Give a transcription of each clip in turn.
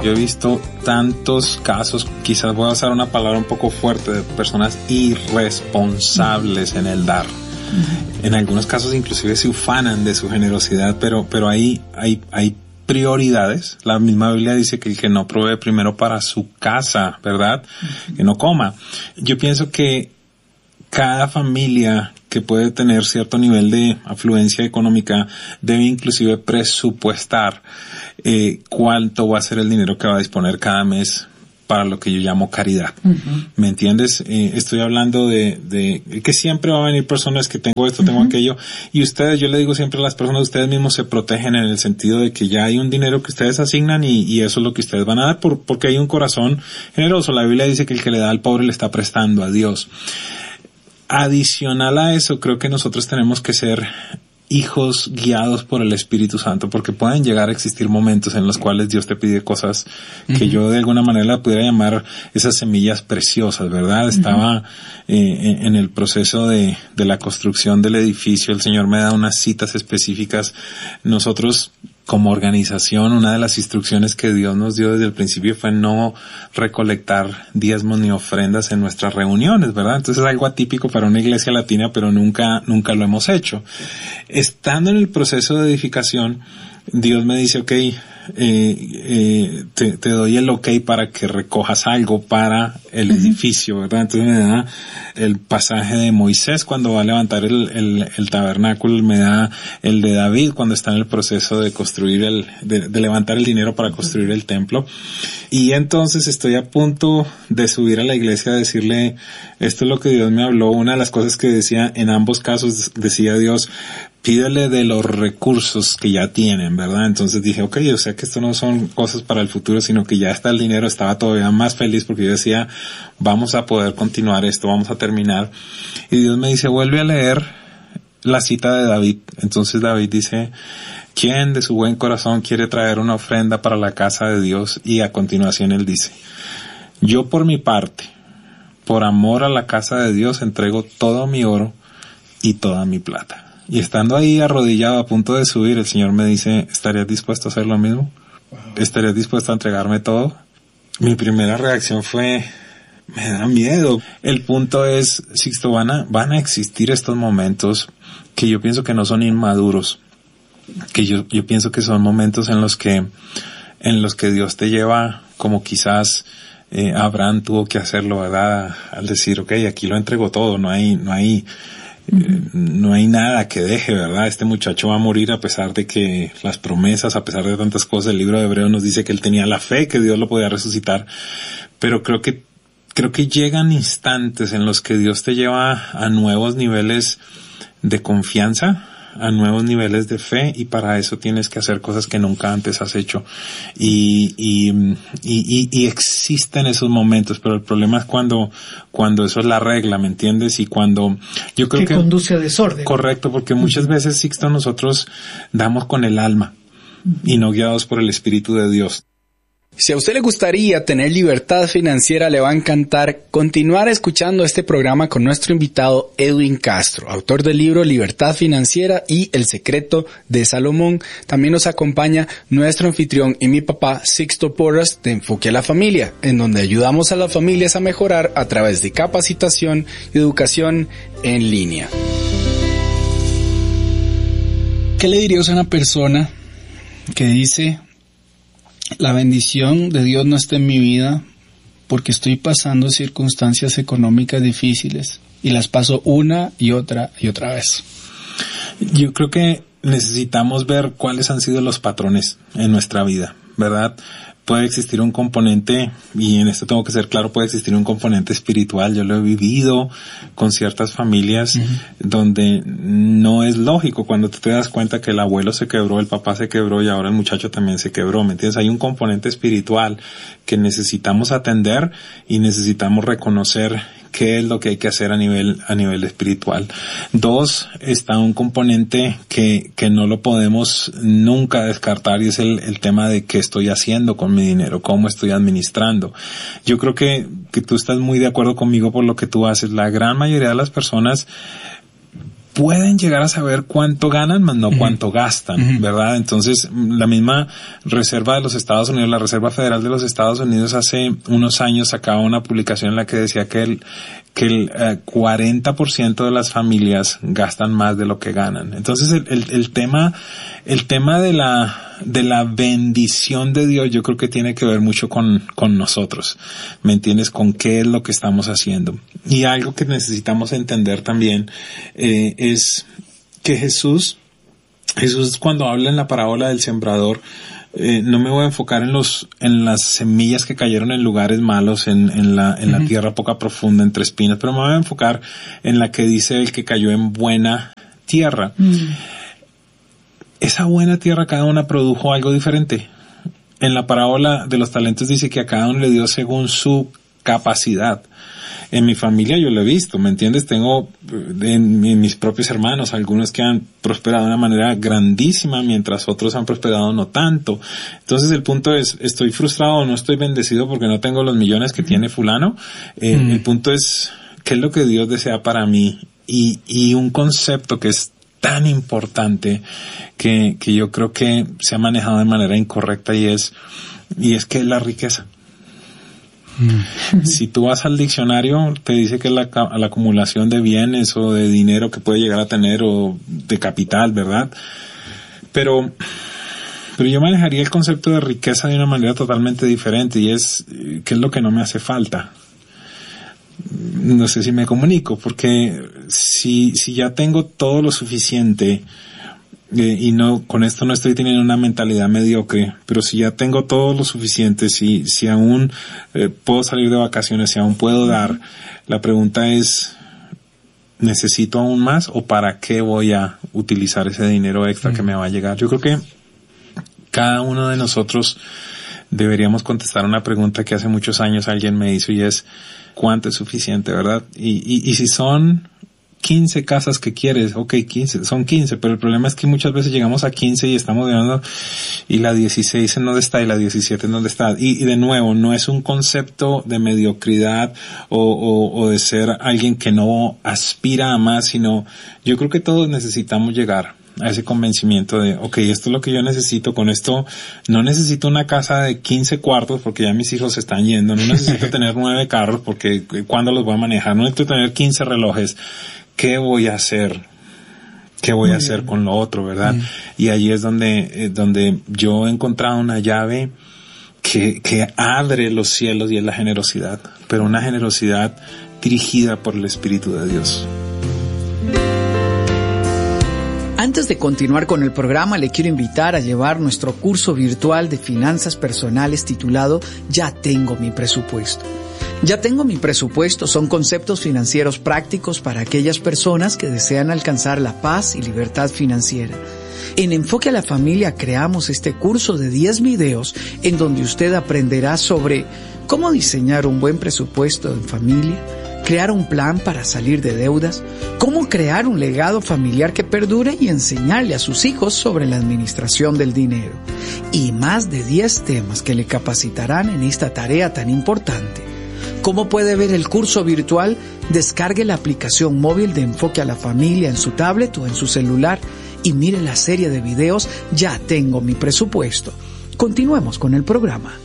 Yo he visto tantos casos, quizás voy a usar una palabra un poco fuerte, de personas irresponsables en el dar. En algunos casos inclusive se ufanan de su generosidad, pero hay prioridades. La misma Biblia dice que el que no provee primero para su casa, ¿verdad? Que no coma. Yo pienso que cada familia que puede tener cierto nivel de afluencia económica debe inclusive presupuestar cuánto va a ser el dinero que va a disponer cada mes para lo que yo llamo caridad. ¿Me entiendes? Estoy hablando de que siempre va a venir personas que tengo esto, tengo aquello, y ustedes, yo le digo siempre a las personas, ustedes mismos se protegen en el sentido de que ya hay un dinero que ustedes asignan y eso es lo que ustedes van a dar porque hay un corazón generoso. La Biblia dice que el que le da al pobre le está prestando a Dios. Adicional a eso, creo que nosotros tenemos que ser hijos guiados por el Espíritu Santo, porque pueden llegar a existir momentos en los cuales Dios te pide cosas que yo de alguna manera la pudiera llamar esas semillas preciosas, ¿verdad? Estaba en el proceso de la construcción del edificio, el Señor me da unas citas específicas. Nosotros, como organización, una de las instrucciones que Dios nos dio desde el principio fue no recolectar diezmos ni ofrendas en nuestras reuniones, ¿verdad? Entonces es algo atípico para una iglesia latina, pero nunca lo hemos hecho. Estando en el proceso de edificación, Dios me dice, te doy el ok para que recojas algo para el edificio, ¿verdad? Entonces me da el pasaje de Moisés cuando va a levantar el tabernáculo, me da el de David cuando está en el proceso de construir de levantar el dinero para construir el templo. Y entonces estoy a punto de subir a la iglesia a decirle, esto es lo que Dios me habló. Una de las cosas que decía, en ambos casos decía Dios, pídele de los recursos que ya tienen, ¿verdad? Entonces dije, o sea que esto no son cosas para el futuro, sino que ya está el dinero. Estaba todavía más feliz porque yo decía, vamos a poder continuar esto, vamos a terminar. Y Dios me dice, vuelve a leer la cita de David. Entonces David dice, ¿quién de su buen corazón quiere traer una ofrenda para la casa de Dios? Y a continuación él dice, yo por mi parte, por amor a la casa de Dios, entrego todo mi oro y toda mi plata. Y estando ahí arrodillado a punto de subir, el Señor me dice, ¿estarías dispuesto a hacer lo mismo? ¿Estarías dispuesto a entregarme todo? Mi primera reacción fue, me da miedo. El punto es, Sixto, van a existir estos momentos que yo pienso que no son inmaduros, que yo pienso que son momentos en los que Dios te lleva, como quizás Abraham tuvo que hacerlo, ¿verdad? Al decir, aquí lo entrego todo, no hay nada que deje, ¿verdad? Este muchacho va a morir a pesar de que las promesas, a pesar de tantas cosas. El libro de Hebreos nos dice que él tenía la fe, que Dios lo podía resucitar. Pero creo que llegan instantes en los que Dios te lleva a nuevos niveles de confianza, a nuevos niveles de fe, y para eso tienes que hacer cosas que nunca antes has hecho. Y existen esos momentos, pero el problema es cuando eso es la regla, ¿me entiendes? Y cuando yo creo que conduce a desorden. Correcto, porque muchas veces, Sixto, nosotros damos con el alma y no guiados por el Espíritu de Dios. Si a usted le gustaría tener libertad financiera, le va a encantar continuar escuchando este programa con nuestro invitado Edwin Castro, autor del libro Libertad Financiera y El Secreto de Salomón. También nos acompaña nuestro anfitrión y mi papá, Sixto Porras, de Enfoque a la Familia, en donde ayudamos a las familias a mejorar a través de capacitación y educación en línea. ¿Qué le dirías a una persona que dice: la bendición de Dios no está en mi vida porque estoy pasando circunstancias económicas difíciles y las paso una y otra vez? Yo creo que necesitamos ver cuáles han sido los patrones en nuestra vida, ¿verdad? Puede existir un componente, y en esto tengo que ser claro, puede existir un componente espiritual. Yo lo he vivido con ciertas familias donde no es lógico cuando te das cuenta que el abuelo se quebró, el papá se quebró y ahora el muchacho también se quebró, ¿me entiendes? Hay un componente espiritual que necesitamos atender y necesitamos reconocer qué es lo que hay que hacer a nivel espiritual. 2, está un componente que no lo podemos nunca descartar, y es el tema de qué estoy haciendo con mi dinero, cómo estoy administrando. Yo creo que tú estás muy de acuerdo conmigo por lo que tú haces. La gran mayoría de las personas pueden llegar a saber cuánto ganan, más no cuánto gastan, ¿verdad? Entonces, la misma Reserva de los Estados Unidos, la Reserva Federal de los Estados Unidos, hace unos años sacaba una publicación en la que decía que el 40% de las familias gastan más de lo que ganan. Entonces, el tema de la bendición de Dios, yo creo que tiene que ver mucho con nosotros, ¿me entiendes? Con qué es lo que estamos haciendo. Y algo que necesitamos entender también es que Jesús cuando habla en la parábola del sembrador, no me voy a enfocar en las semillas que cayeron en lugares malos, en la tierra poca profunda, entre espinas, pero me voy a enfocar en la que dice el que cayó en buena tierra. Esa buena tierra, cada una produjo algo diferente. En la parábola de los talentos dice que a cada uno le dio según su capacidad. En mi familia yo lo he visto, ¿me entiendes? Tengo en mis propios hermanos algunos que han prosperado de una manera grandísima, mientras otros han prosperado no tanto. Entonces el punto es, ¿estoy frustrado o no estoy bendecido porque no tengo los millones que tiene fulano? El punto es, ¿qué es lo que Dios desea para mí? Y un concepto que es tan importante que yo creo que se ha manejado de manera incorrecta y es que es la riqueza. Si tú vas al diccionario, te dice que es la acumulación de bienes o de dinero que puede llegar a tener o de capital, ¿verdad? Pero yo manejaría el concepto de riqueza de una manera totalmente diferente y es, ¿qué es lo que no me hace falta? No sé si me comunico, porque si ya tengo todo lo suficiente, y no, con esto no estoy teniendo una mentalidad mediocre, pero si ya tengo todo lo suficiente, si aún puedo salir de vacaciones, si aún puedo dar, la pregunta es, ¿necesito aún más o para qué voy a utilizar ese dinero extra que me va a llegar? Yo creo que cada uno de nosotros deberíamos contestar una pregunta que hace muchos años alguien me hizo y es, ¿cuánto es suficiente, verdad? Y si son 15 casas que quieres, ok, 15, son 15, pero el problema es que muchas veces llegamos a 15 y estamos viendo, y la 16 en dónde está, y la 17 en dónde está, y de nuevo, no es un concepto de mediocridad o de ser alguien que no aspira a más, sino yo creo que todos necesitamos llegar a ese convencimiento de, ok, esto es lo que yo necesito, con esto no necesito una casa de 15 cuartos porque ya mis hijos se están yendo, no necesito tener 9 carros porque ¿cuándo los voy a manejar? No necesito tener 15 relojes. ¿Qué voy a hacer? ¿Qué voy a hacer con lo otro, verdad? Y allí es donde yo he encontrado una llave que abre los cielos y es la generosidad, pero una generosidad dirigida por el Espíritu de Dios. Antes de continuar con el programa, le quiero invitar a llevar nuestro curso virtual de finanzas personales titulado Ya tengo mi presupuesto. Ya tengo mi presupuesto son conceptos financieros prácticos para aquellas personas que desean alcanzar la paz y libertad financiera. En Enfoque a la Familia creamos este curso de 10 videos en donde usted aprenderá sobre cómo diseñar un buen presupuesto en familia, crear un plan para salir de deudas, cómo crear un legado familiar que perdure y enseñarle a sus hijos sobre la administración del dinero. Y más de 10 temas que le capacitarán en esta tarea tan importante. ¿Cómo puede ver el curso virtual? Descargue la aplicación móvil de Enfoque a la Familia en su tablet o en su celular y mire la serie de videos Ya tengo mi presupuesto. Continuemos con el programa.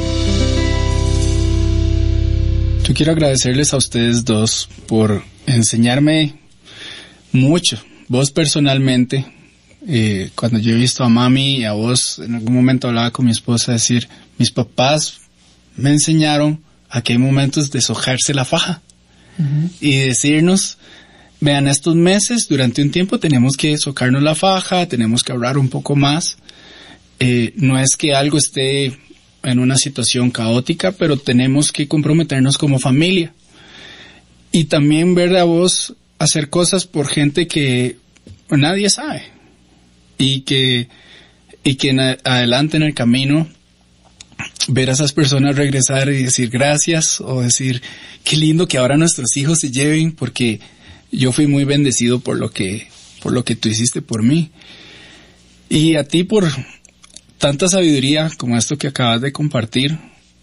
Yo quiero agradecerles a ustedes dos por enseñarme mucho. Vos personalmente, cuando yo he visto a mami y a vos, en algún momento hablaba con mi esposa, decir, mis papás me enseñaron a que hay momentos de sojarse la faja y decirnos, vean, estos meses, durante un tiempo tenemos que socarnos la faja, tenemos que ahorrar un poco más. No es que algo esté en una situación caótica, pero tenemos que comprometernos como familia. Y también ver a vos hacer cosas por gente que nadie sabe. Y que adelante en el camino, ver a esas personas regresar y decir gracias, o decir qué lindo que ahora nuestros hijos se lleven, porque yo fui muy bendecido por lo que tú hiciste por mí. Y a ti por tanta sabiduría como esto que acabas de compartir.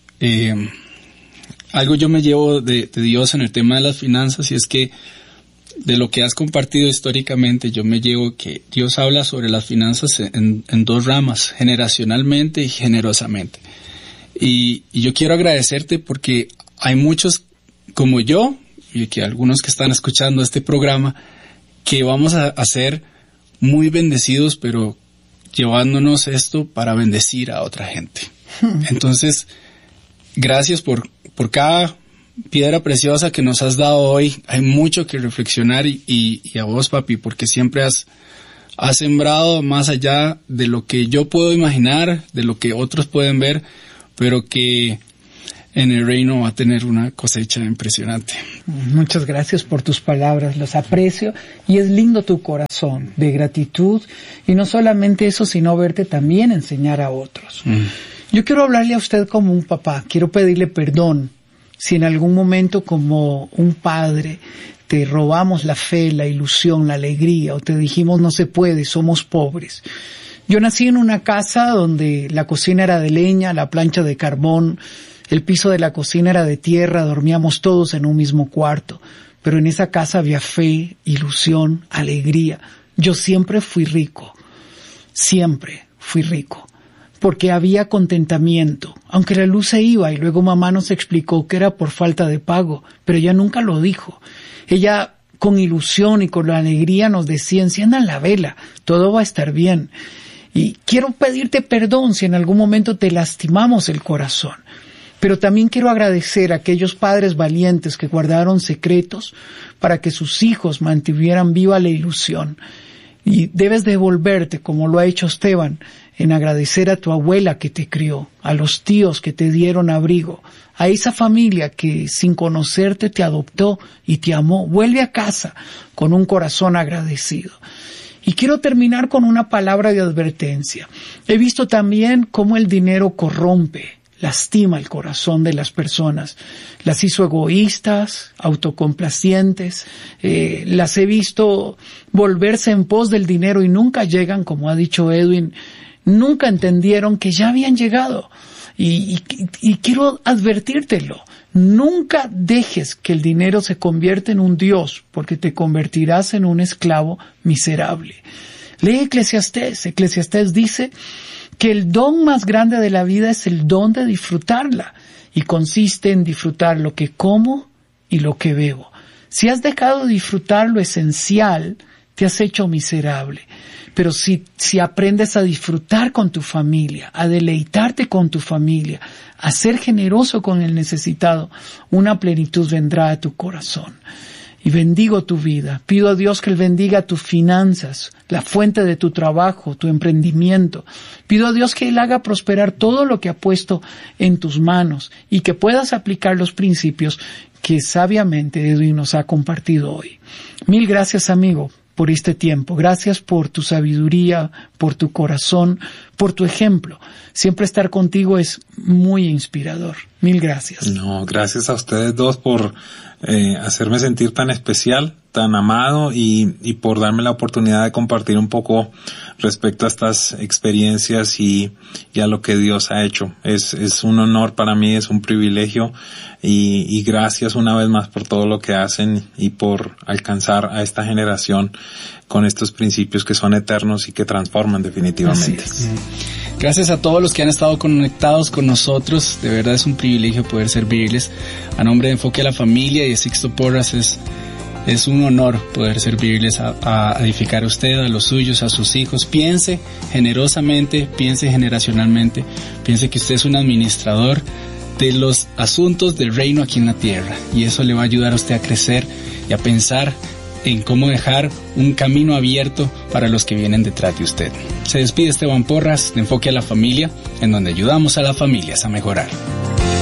Algo yo me llevo de Dios en el tema de las finanzas, y es que de lo que has compartido históricamente, yo me llevo que Dios habla sobre las finanzas en dos ramas, generacionalmente y generosamente. Y yo quiero agradecerte porque hay muchos como yo, y que algunos que están escuchando este programa, que vamos a ser muy bendecidos, pero llevándonos esto para bendecir a otra gente. Entonces, gracias por cada piedra preciosa que nos has dado hoy. Hay mucho que reflexionar y a vos, papi, porque siempre has sembrado más allá de lo que yo puedo imaginar, de lo que otros pueden ver, pero que en el reino va a tener una cosecha impresionante. Muchas gracias por tus palabras, los aprecio, y es lindo tu corazón de gratitud, y no solamente eso, sino verte también enseñar a otros. Yo quiero hablarle a usted como un papá, quiero pedirle perdón si en algún momento como un padre te robamos la fe, la ilusión, la alegría, o te dijimos no se puede, somos pobres. Yo nací en una casa donde la cocina era de leña, la plancha de carbón, el piso de la cocina era de tierra, dormíamos todos en un mismo cuarto, pero en esa casa había fe, ilusión, alegría. Yo siempre fui rico, porque había contentamiento, aunque la luz se iba y luego mamá nos explicó que era por falta de pago, pero ella nunca lo dijo. Ella con ilusión y con la alegría nos decía, enciendan la vela, todo va a estar bien. Y quiero pedirte perdón si en algún momento te lastimamos el corazón. Pero también quiero agradecer a aquellos padres valientes que guardaron secretos para que sus hijos mantuvieran viva la ilusión. Y debes devolverte, como lo ha hecho Esteban, en agradecer a tu abuela que te crió, a los tíos que te dieron abrigo, a esa familia que sin conocerte te adoptó y te amó. Vuelve a casa con un corazón agradecido. Y quiero terminar con una palabra de advertencia. He visto también cómo el dinero corrompe, lastima el corazón de las personas. Las hizo egoístas, autocomplacientes, las he visto volverse en pos del dinero y nunca llegan, como ha dicho Edwin, nunca entendieron que ya habían llegado. Y quiero advertírtelo, nunca dejes que el dinero se convierta en un Dios, porque te convertirás en un esclavo miserable. Lee Eclesiastés dice que el don más grande de la vida es el don de disfrutarla, y consiste en disfrutar lo que como y lo que bebo. Si has dejado de disfrutar lo esencial, te has hecho miserable. Pero si aprendes a disfrutar con tu familia, a deleitarte con tu familia, a ser generoso con el necesitado, una plenitud vendrá a tu corazón. Y bendigo tu vida. Pido a Dios que Él bendiga tus finanzas, la fuente de tu trabajo, tu emprendimiento. Pido a Dios que Él haga prosperar todo lo que ha puesto en tus manos y que puedas aplicar los principios que sabiamente Edwin nos ha compartido hoy. Mil gracias, amigo, por este tiempo. Gracias por tu sabiduría, por tu corazón, por tu ejemplo. Siempre estar contigo es muy inspirador. Mil gracias. No, gracias a ustedes dos por hacerme sentir tan especial, tan amado y por darme la oportunidad de compartir un poco respecto a estas experiencias y a lo que Dios ha hecho. Es un honor para mí, es un privilegio y gracias una vez más por todo lo que hacen y por alcanzar a esta generación con estos principios que son eternos y que transforman definitivamente. Gracias a todos los que han estado conectados con nosotros. De verdad es un privilegio poder servirles. A nombre de Enfoque a la Familia y de Sixto Porras es un honor poder servirles a edificar a usted, a los suyos, a sus hijos. Piense generosamente, piense generacionalmente, piense que usted es un administrador de los asuntos del reino aquí en la tierra, y eso le va a ayudar a usted a crecer y a pensar en cómo dejar un camino abierto para los que vienen detrás de usted. Se despide Esteban Porras de Enfoque a la Familia, en donde ayudamos a las familias a mejorar.